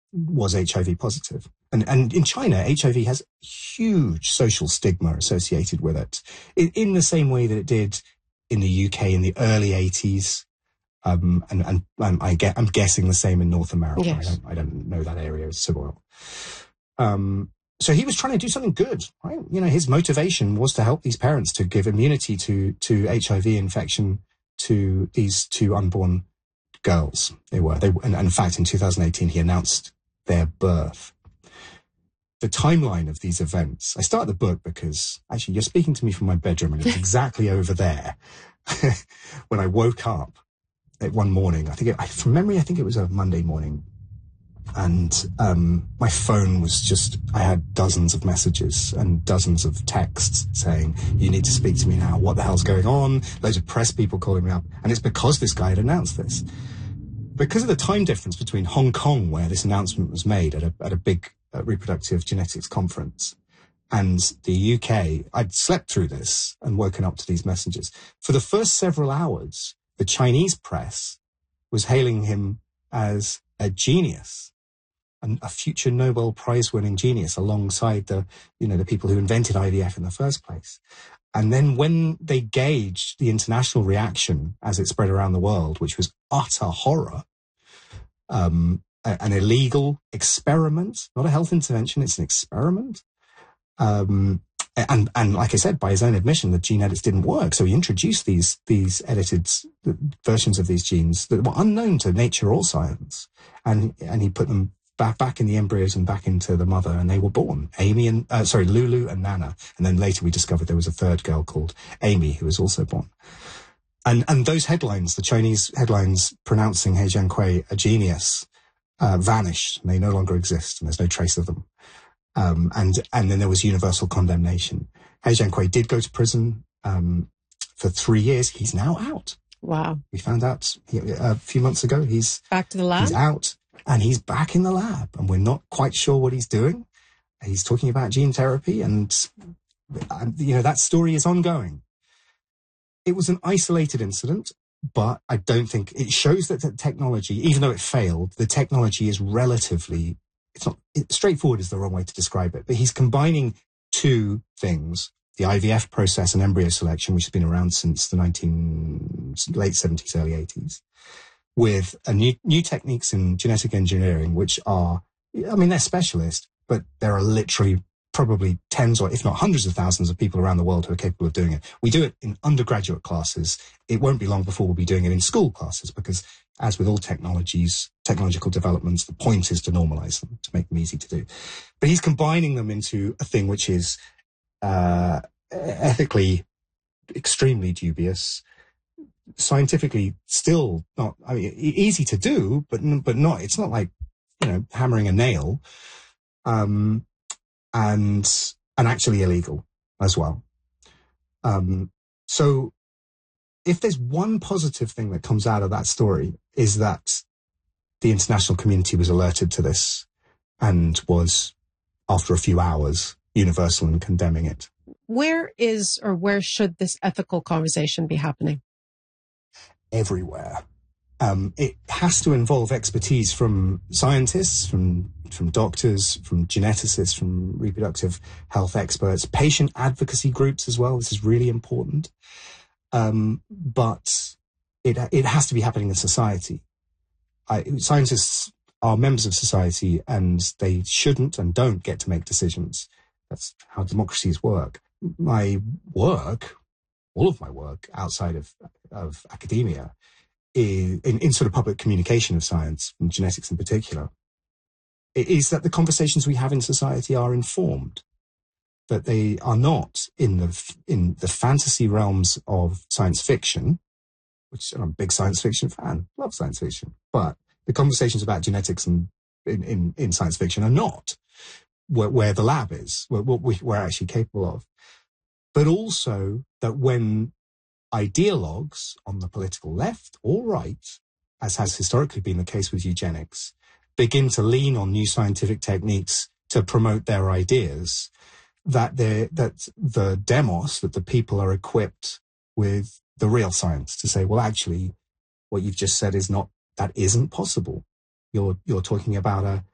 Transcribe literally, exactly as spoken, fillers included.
was H I V positive. And, and in China, H I V has huge social stigma associated with it, in, in the same way that it did in the U K in the early eighties. Um, and, and um, I get, I'm guessing the same in North America. Yes. I don't, I don't know that area so well. Um, so he was trying to do something good, right? You know, his motivation was to help these parents to give immunity to, to H I V infection to these two unborn girls. They were, they, and, and in fact, in two thousand eighteen, he announced their birth. The timeline of these events, I start the book because actually you're speaking to me from my bedroom and it's exactly over there when I woke up one morning. I think it, from memory, I think it was a Monday morning. And um, my phone was just, I had dozens of messages and dozens of texts saying, you need to speak to me now. What the hell's going on? Loads of press people calling me up. And it's because this guy had announced this. Because of the time difference between Hong Kong, where this announcement was made at a, at a big uh, reproductive genetics conference, and the U K, I'd slept through this and woken up to these messages. For the first several hours, the Chinese press was hailing him as a genius, and a future Nobel Prize winning genius alongside the, you know, the people who invented I V F in the first place. And then when they gauged the international reaction as it spread around the world, which was utter horror, um, a, an illegal experiment, not a health intervention, it's an experiment. Um, and, and like I said, by his own admission, the gene edits didn't work. So he introduced these, these edited versions of these genes that were unknown to nature or science. And, and he put them back, back in the embryos and back into the mother, and they were born. Amy and, uh, sorry, Lulu and Nana. And then later we discovered there was a third girl called Amy who was also born. And, and those headlines, the Chinese headlines pronouncing He Jiankui a genius, uh, vanished, and they no longer exist, and there's no trace of them. Um, and, and then there was universal condemnation. He Jiankui did go to prison, um, for three years. He's now out. Wow. We found out he, a few months ago, he's back to the lab. He's out and he's back in the lab, and we're not quite sure what he's doing. He's talking about gene therapy, and, and you know, that story is ongoing. It was an isolated incident, but I don't think it shows that the technology, even though it failed, the technology is relatively, it's not it, straightforward is the wrong way to describe it, but he's combining two things, the I V F process and embryo selection, which has been around since the nineteen, late seventies, early eighties, with a new, new techniques in genetic engineering, which are, I mean, they're specialist, but there are literally probably tens or if not hundreds of thousands of people around the world who are capable of doing it. We do it in undergraduate classes. It won't be long before we'll be doing it in school classes, because as with all technologies, technological developments, the point is to normalize them, to make them easy to do. But he's combining them into a thing which is uh, ethically extremely dubious, scientifically still not, I mean, easy to do, but but not, it's not like, you know, hammering a nail. Um, and, and actually illegal as well. Um, so if there's one positive thing that comes out of that story, is that the international community was alerted to this and was, after a few hours, universal in condemning it. Where is, or where should this ethical conversation be happening? Everywhere. Um, it has to involve expertise from scientists, from from doctors, from geneticists, from reproductive health experts, patient advocacy groups as well. This is really important. Um, but it it has to be happening in society. I, scientists are members of society, and they shouldn't and don't get to make decisions. That's how democracies work. My work, all of my work outside of of academia, In, in sort of public communication of science, and genetics in particular, is that the conversations we have in society are informed, that they are not in the in the fantasy realms of science fiction, which I'm a big science fiction fan, love science fiction, but the conversations about genetics and in, in, in science fiction are not where, where the lab is, where, what we, we're actually capable of. But also that when ideologues on the political left or right, as has historically been the case with eugenics, begin to lean on new scientific techniques to promote their ideas, that that the demos, that the people are equipped with the real science to say, well, actually, what you've just said is not, that isn't possible. You're you're talking about a